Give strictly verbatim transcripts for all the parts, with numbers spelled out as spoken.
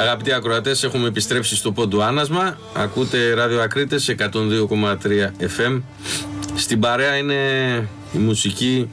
Αγαπητοί ακροατές, έχουμε επιστρέψει στο Πόντου Άνασμα. Ακούτε Ράδιο Ακρίτες εκατόν δύο κόμμα τρία εφ εμ. Στην παρέα είναι η μουσική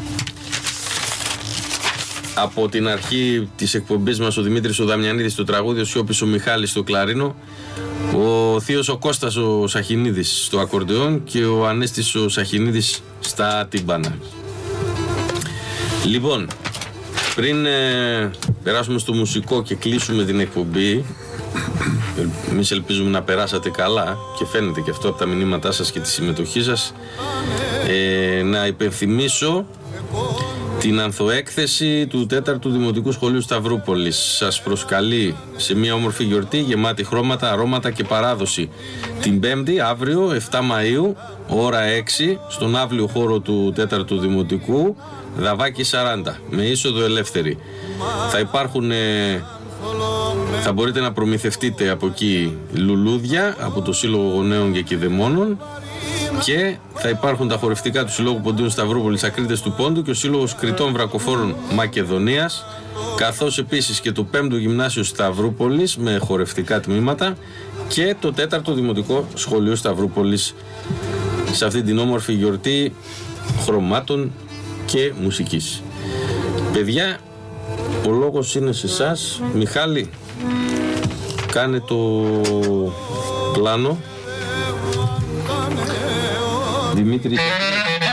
από την αρχή της εκπομπής μας, ο Δημήτρης ο Δαμιανίδης στο τραγούδι, ο Σιώπης ο Μιχάλης στο κλαρίνο, ο θείος ο Κώστας ο Σαχινίδης στο ακορντεόν και ο Ανέστης ο Σαχινίδης στα τύμπανα. Λοιπόν, πριν ε, περάσουμε στο μουσικό και κλείσουμε την εκπομπή, εμείς ελπίζουμε να περάσατε καλά και φαίνεται και αυτό από τα μηνύματά σας και τη συμμετοχή σας, ε, να υπενθυμίσω την ανθοέκθεση του τέταρτου Δημοτικού Σχολείου Σταυρούπολης. Σας προσκαλεί σε μια όμορφη γιορτή γεμάτη χρώματα, αρώματα και παράδοση την Πέμπτη, αύριο, επτά Μαΐου, ώρα έξι, στον αύλιο χώρο του τέταρτου Δημοτικού, Δαβάκη σαράντα, με είσοδο ελεύθερη. Θα υπάρχουν, ε, θα μπορείτε να προμηθευτείτε από εκεί λουλούδια από το Σύλλογο Γονέων και Κηδεμόνων, και θα υπάρχουν τα χορευτικά του Συλλόγου Ποντίων Σταυρούπολης Ακρίτες του Πόντου και ο Σύλλογος Κρητών Βρακοφόρων Μακεδονίας, καθώς επίσης και το πέμπτο Γυμνάσιο Σταυρούπολης με χορευτικά τμήματα και το τέταρτο Δημοτικό Σχολείο Σταυρούπολης, σε αυτή την όμορφη γιορτή χρωμάτων και μουσικής. Παιδιά, ο λόγος είναι σε εσάς. Μιχάλη, κάνε το πλάνο. Δημήτρη.